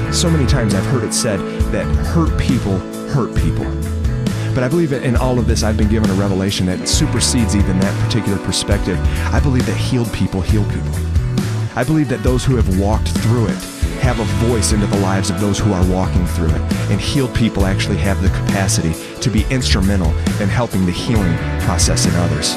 So many times I've heard it said that hurt people hurt people. But I believe that in all of this, I've been given a revelation that supersedes even that particular perspective. I believe that healed people heal people. I believe that those who have walked through it have a voice into the lives of those who are walking through it. And healed people actually have the capacity to be instrumental in helping the healing process in others.